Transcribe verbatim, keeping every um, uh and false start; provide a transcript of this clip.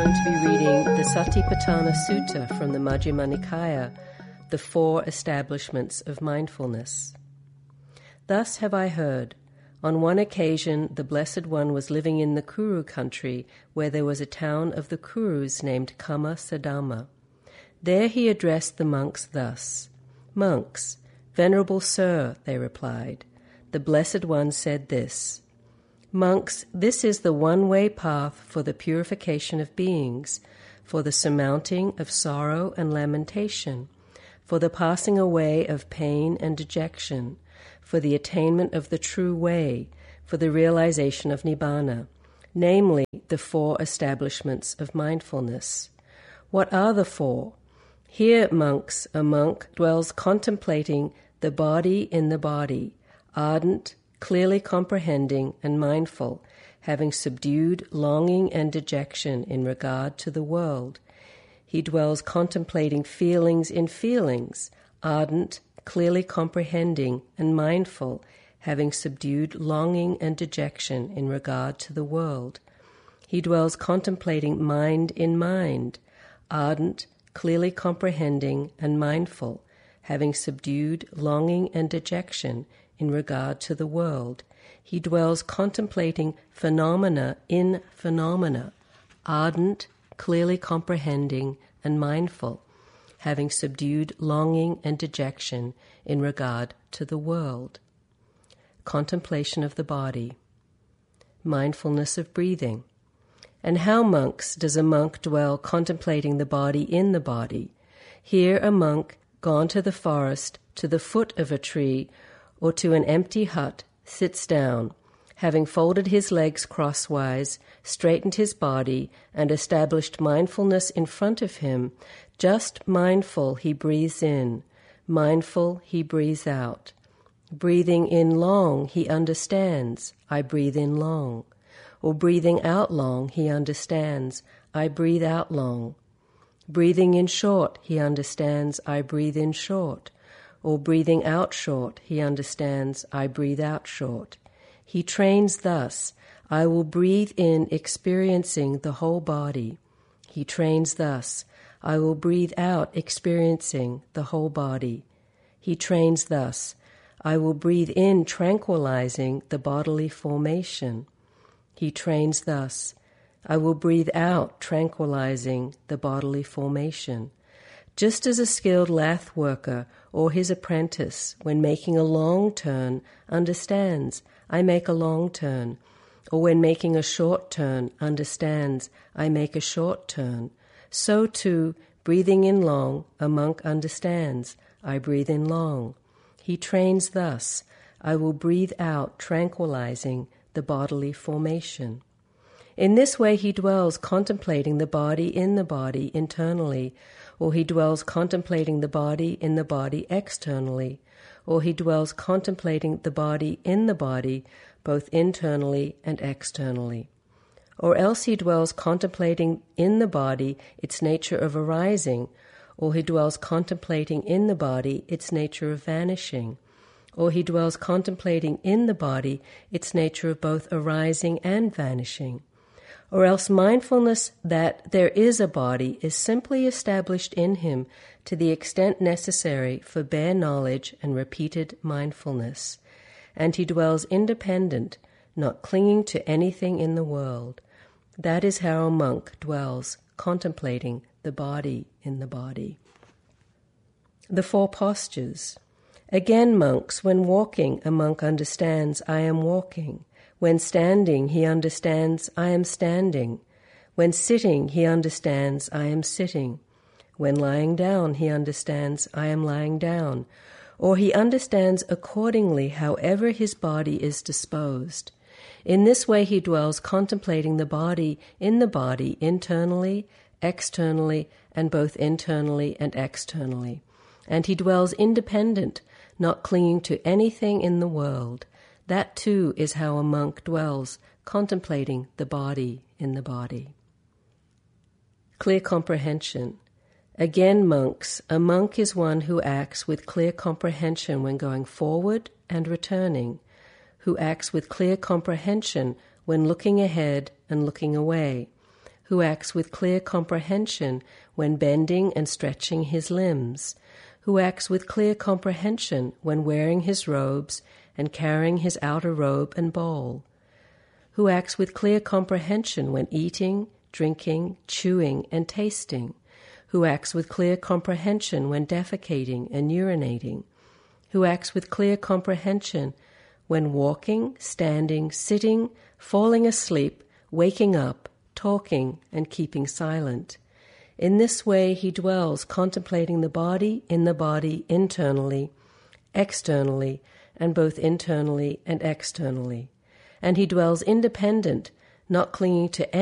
going to be reading the Satipatthana Sutta from the Majjhima Nikaya, the Four Establishments of Mindfulness. Thus have I heard. On one occasion, the Blessed One was living in the Kuru country, where there was a town of the Kurus named Kama Sadama. There he addressed the monks thus, "Monks, Venerable Sir," they replied, the Blessed One said this, "Monks, this is the one-way path for the purification of beings, for the surmounting of sorrow and lamentation, for the passing away of pain and dejection, for the attainment of the true way, for the realization of Nibbana, namely the four establishments of mindfulness. What are the four? Here, monks, a monk dwells contemplating the body in the body, ardent, clearly comprehending and mindful, having subdued longing and dejection in regard to the world. He dwells contemplating feelings in feelings, ardent, clearly comprehending and mindful, having subdued longing and dejection in regard to the world. He dwells contemplating mind in mind, ardent, clearly comprehending and mindful, having subdued longing and dejection in regard to the world. He dwells contemplating phenomena in phenomena, ardent, clearly comprehending and mindful, having subdued longing and dejection in regard to the world. Contemplation of the body. Mindfulness of breathing. And how, monks, does a monk dwell contemplating the body in the body? Here a monk, gone to the forest, to the foot of a tree, or to an empty hut, sits down, having folded his legs crosswise, straightened his body, and established mindfulness in front of him. Just mindful he breathes in, mindful he breathes out. Breathing in long, he understands, I breathe in long. Or breathing out long, he understands, I breathe out long. Breathing in short, he understands, I breathe in short. Or breathing out short, he understands, I breathe out short. He trains thus, I will breathe in experiencing the whole body. He trains thus, I will breathe out experiencing the whole body. He trains thus, I will breathe in tranquilizing the bodily formation. He trains thus, I will breathe out tranquilizing the bodily formation. Just as a skilled lath worker or his apprentice, when making a long turn, understands, I make a long turn, or when making a short turn, understands, I make a short turn, so too, breathing in long, a monk understands, I breathe in long. He trains thus, I will breathe out tranquilizing the bodily formation. In this way he dwells contemplating the body in the body internally, or he dwells contemplating the body in the body externally, or he dwells contemplating the body in the body both internally and externally. Or else he dwells contemplating in the body its nature of arising, or he dwells contemplating in the body its nature of vanishing, or he dwells contemplating in the body its nature of both arising and vanishing. Or else mindfulness that there is a body is simply established in him to the extent necessary for bare knowledge and repeated mindfulness, and he dwells independent, not clinging to anything in the world. That is how a monk dwells, contemplating the body in the body. The four postures. Again, monks, when walking, a monk understands, I am walking. When standing, he understands, I am standing. When sitting, he understands, I am sitting. When lying down, he understands, I am lying down. Or he understands accordingly however his body is disposed. In this way he dwells contemplating the body in the body internally, externally, and both internally and externally. And he dwells independent, not clinging to anything in the world. That too is how a monk dwells, contemplating the body in the body. Clear comprehension. Again, monks, a monk is one who acts with clear comprehension when going forward and returning, who acts with clear comprehension when looking ahead and looking away, who acts with clear comprehension when bending and stretching his limbs, who acts with clear comprehension when wearing his robes and carrying his outer robe and bowl, who acts with clear comprehension when eating, drinking, chewing, and tasting, who acts with clear comprehension when defecating and urinating, who acts with clear comprehension when walking, standing, sitting, falling asleep, waking up, talking, and keeping silent. In this way he dwells contemplating the body in the body internally, externally, and both internally and externally. And he dwells independent, not clinging to